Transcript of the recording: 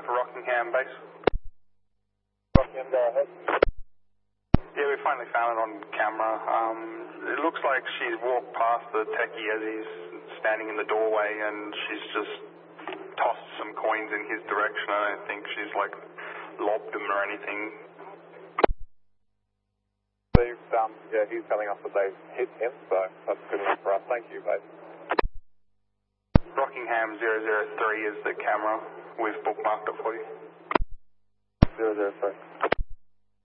for Rockingham base. Rockingham, go ahead. Yeah, we finally found it on camera. It looks like she's walked past the techie as he's standing in the doorway, and she's just tossed some coins in his direction. I don't think she's like lobbed them or anything. Yeah, he's telling us that they've hit him, so that's good enough for us. Thank you, base. Rockingham 003 is the camera. We've bookmarked it for you. 003.